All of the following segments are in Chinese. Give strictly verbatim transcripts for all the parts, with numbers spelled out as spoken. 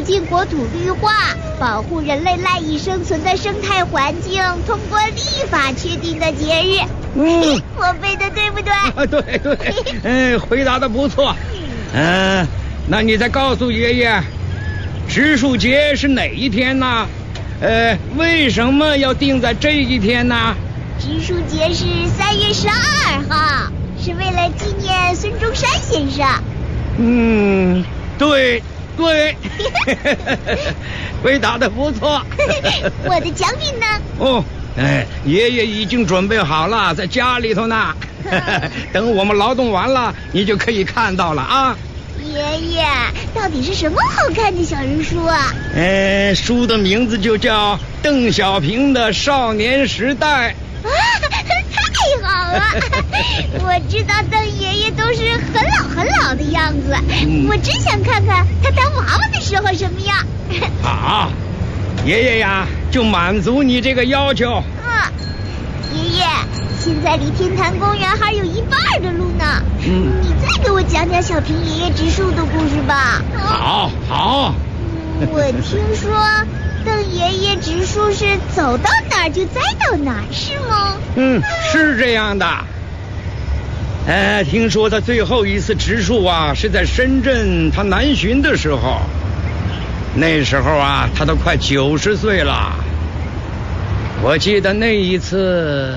进国土绿化，保护人类赖以生存的生态环境，通过立法确定的节日。嗯，我背的对不对？ 啊，对对，嗯，回答的不错。嗯、呃，那你再告诉爷爷，植树节是哪一天呢？呃，为什么要定在这一天呢？ 植树节是三月十二号，是为了纪念孙中山先生。 嗯，对对，回答的不错。 我的奖品呢？ 哦，哎，爷爷已经准备好了，在家里头呢。等我们劳动完了，你就可以看到了啊。 爷爷，到底是什么好看的小人书啊？ 呃，书的名字就叫《邓小平的少年时代》。 啊，太好了！我知道邓爷爷都是很老很老的样子，嗯、我只想看看他当娃娃的时候什么样。 好，爷爷呀，就满足你这个要求。 嗯，爷爷，现在离天坛公园还有一半的路呢。嗯，你再给我讲讲小平爷爷植树的故事吧。 好，好。 嗯、我听说邓爷爷植树是走到哪儿就栽到哪儿，是吗？ 嗯，是这样的。呃，听说他最后一次植树啊，是在深圳他南巡的时候。那时候啊，他都快九十岁了。我记得那一次。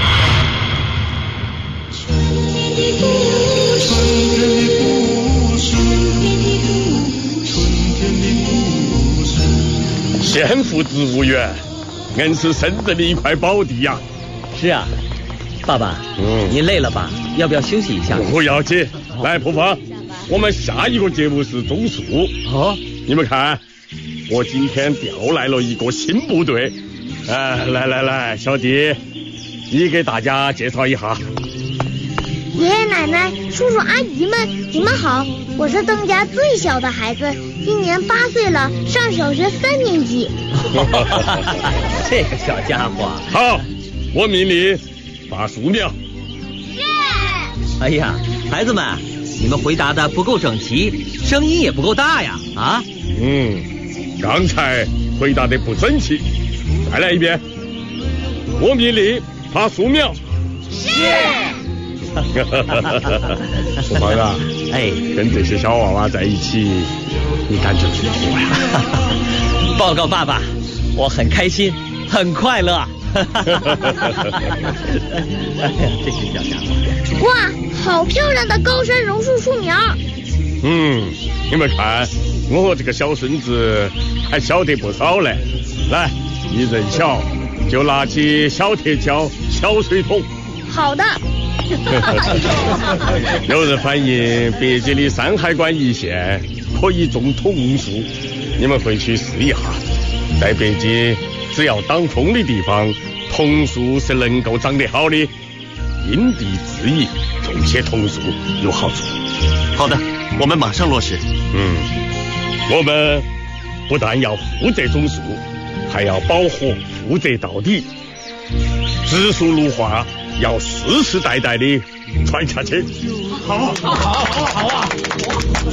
先父植物园，硬是深圳的一块宝地呀、啊。 是啊，爸爸，嗯，您累了吧？要不要休息一下？ 不要紧，来普芳，我们下一个节目是种树。哦，你们看，我今天调来了一个新部队。哎，来来来，小弟，你给大家介绍一下。 爷爷奶奶、叔叔阿姨们，你们好，我是邓家最小的孩子，今年八岁了，上小学三年级。 这个小家伙。 好，我命令拔树苗。 是。 哎呀，孩子们，你们回答的不够整齐，声音也不够大呀！啊？ 嗯，刚才回答的不整齐，再来一遍。我命令拔树苗。 是。 小胖啊， 哎， 跟这些小娃娃在一起，你感觉如何呀？ 报告爸爸，我很开心，很快乐。哎呀，这些小家伙！ 哇，好漂亮的高山榕树树苗。 嗯，你们看，我这个小孙子还晓得不少嘞。来，一人小就拿起小铁锹、小水桶。 好的。 有人反映北京的山海关一线可以种桐树，你们回去试一下。在北京，只要挡风的地方，桐树是能够长得好的。因地制宜，种些桐树有好处。 好的，我们马上落实。 嗯，我们不但要负责种树，还要保护负责到底。植树绿化要世世代代的传下去。 好，好，好，好啊！